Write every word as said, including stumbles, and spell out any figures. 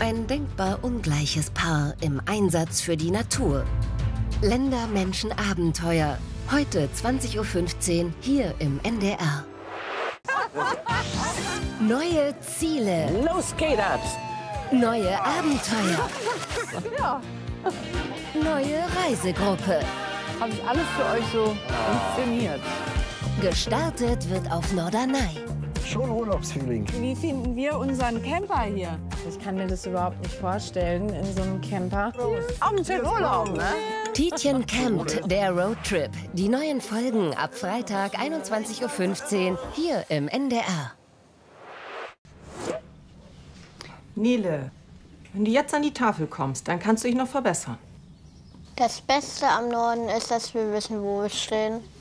Ein denkbar ungleiches Paar im Einsatz für die Natur. Länder, Menschen, Abenteuer. Heute zwanzig Uhr fünfzehn hier im N D R. Neue Ziele. Los geht das! Neue Abenteuer. Ja. Neue Reisegruppe. Habe ich alles für euch so inszeniert. Gestartet wird auf Norderney. Schon Urlaubsfeeling. Wie finden wir unseren Camper hier? Ich kann mir das überhaupt nicht vorstellen, in so einem Camper. Abends in Urlaub, ne? Tietjen campt, der Roadtrip. Die neuen Folgen ab Freitag einundzwanzig Uhr fünfzehn hier im N D R. Nele, wenn du jetzt an die Tafel kommst, dann kannst du dich noch verbessern. Das Beste am Norden ist, dass wir wissen, wo wir stehen.